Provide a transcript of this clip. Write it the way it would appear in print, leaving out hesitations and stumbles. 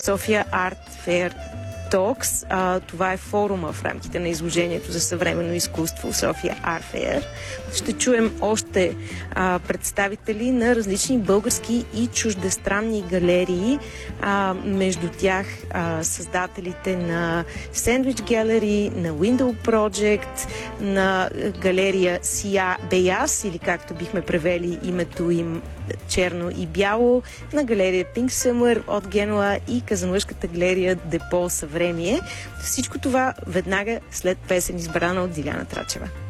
София Арт Фейр Talks. Това е форума в рамките на изложението за съвременно изкуство София Art Fair. Ще чуем още представители на различни български и чуждестранни галерии. Между тях създателите на Sandwich Gallery, на Window Project, на галерия Сия Беяс, или както бихме превели името им черно и бяло, на галерия Pink Summer от Генуа и казанлъшката галерия Депо Съвремие. Всичко това веднага след песен, избрана от Диляна Трачева.